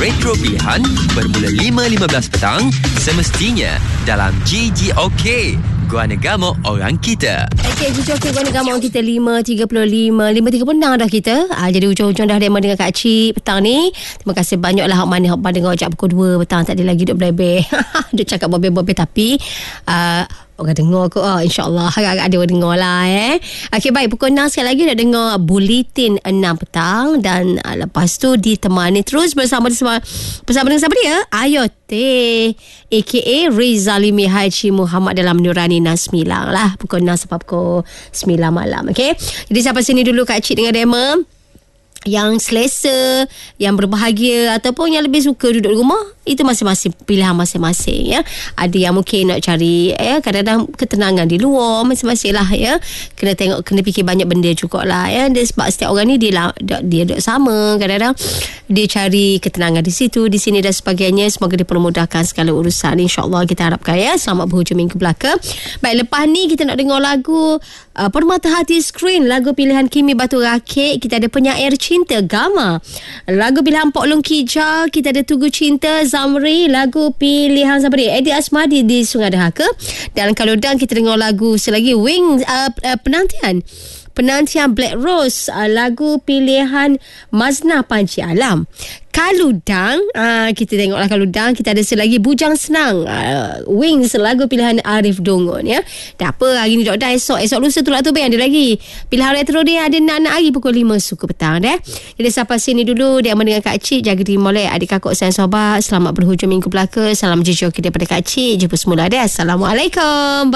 retro pilihan bermula 5.15 petang semestinya dalam GGOK. Gua Negamo orang kita. Okay, GGOK Gua Negamo orang kita 5.35 5.36 dah kita. Jadi hujung-hujung dah demo dengan Kak Cik petang ni. Terima kasih banyaklah hak mana hak dengar ojak pukul 2 petang tadi lagi duk blebeh. Duk cakap bobe-bobe tapi orang dengar kot. InsyaAllah agak-agak ada orang dengar lah Okay, baik, pukul 6 sekali lagi nak dengar Buletin 6 petang. Dan lepas tu ditemani terus bersama dengan siapa dia? Ayote aka Rizalimi Haji Muhammad dalam Nurani Nasmilang lah. Pukul 6 sampai pukul 9 malam. Okay, jadi sampai sini dulu Kak Cik dengan demo. Yang selesa, yang berbahagia ataupun yang lebih suka duduk di rumah, itu masing-masing pilihan masing-masing ya. Ada yang mungkin nak cari kadang-kadang ketenangan di luar, masing-masing lah ya. Kena fikir banyak benda jugalah ya. Sebab setiap orang ni dia duduk sama. Kadang-kadang dia cari ketenangan di situ, di sini dan sebagainya. Semoga dipermudahkan segala urusan, insya-Allah kita harapkan ya. Selamat berhujung minggu belaka. Baik, lepas ni kita nak dengar lagu Permata Hati Screen, lagu pilihan Kimi Batu Rakit. Kita ada Penyair Cinta Gama, lagu pilihan Pok Long Kija. Kita ada Tugu Cinta Zamri, lagu pilihan siapa dia? Eddie Asmadi di Sungai Dahaka. Dan kalau dan kita dengar lagu selagi Wings Penantian Black Rose, lagu pilihan Mazna Panji Alam. Kaludang, kita tengoklah Kaludang. Kita ada selagi Bujang Senang, Wings, lagu pilihan Arif Dongon ya. Dah apa hari ni dah esok lusa tu lah tu ada lagi pilihan retro dia, ada nak hari pukul 5 suku petang dah. Jadi sampai sini dulu dia dengan Kak Cik. Jaga diri molek adik kakak sayang sahabat. Selamat berhujung minggu belaka. Salam jejak daripada Kak Cik. Jumpa semula dah. Assalamualaikum.